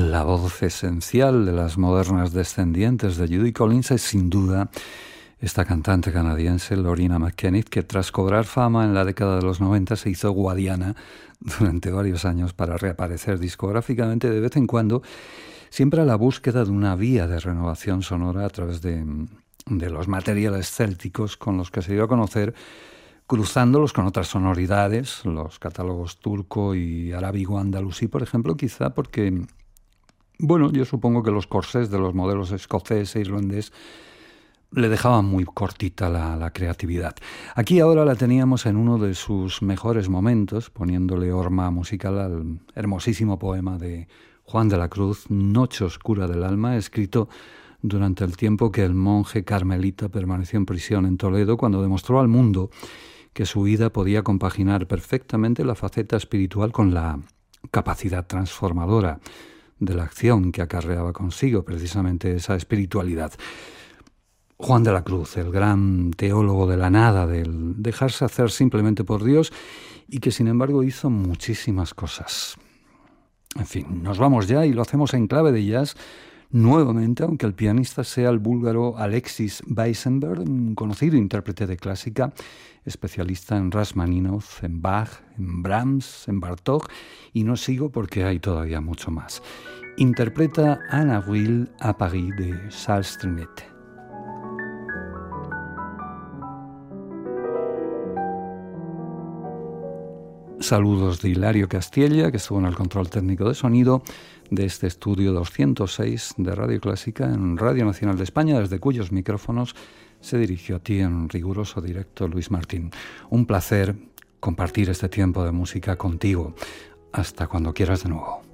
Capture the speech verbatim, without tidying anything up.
La voz esencial de las modernas descendientes de Judy Collins es sin duda esta cantante canadiense Loreena McKennitt, que tras cobrar fama en la década de los noventa se hizo guadiana durante varios años para reaparecer discográficamente de vez en cuando, siempre a la búsqueda de una vía de renovación sonora a través de, de los materiales célticos con los que se dio a conocer, cruzándolos con otras sonoridades, los catálogos turco y arábigo andalusí, por ejemplo, quizá porque, bueno, yo supongo que los corsés de los modelos escocés e irlandés le dejaban muy cortita la, la creatividad. Aquí ahora la teníamos en uno de sus mejores momentos, poniéndole horma musical al hermosísimo poema de Juan de la Cruz, Noche oscura del alma, escrito durante el tiempo que el monje carmelita permaneció en prisión en Toledo, cuando demostró al mundo que su vida podía compaginar perfectamente la faceta espiritual con la capacidad transformadora de la acción que acarreaba consigo precisamente esa espiritualidad. Juan de la Cruz, el gran teólogo de la nada, del dejarse hacer simplemente por Dios, y que sin embargo hizo muchísimas cosas. En fin, nos vamos ya y lo hacemos en clave de jazz, nuevamente, aunque el pianista sea el búlgaro Alexis Weissenberg, un conocido intérprete de clásica, especialista en Rachmaninoff, en Bach, en Brahms, en Bartók, y no sigo porque hay todavía mucho más. Interpreta Un avril à Paris de Charles Trenet. Saludos de Hilario Castiella, que estuvo en el control técnico de sonido de este estudio doscientos seis de Radio Clásica en Radio Nacional de España, desde cuyos micrófonos se dirigió a ti en riguroso directo Luis Martín. Un placer compartir este tiempo de música contigo. Hasta cuando quieras de nuevo.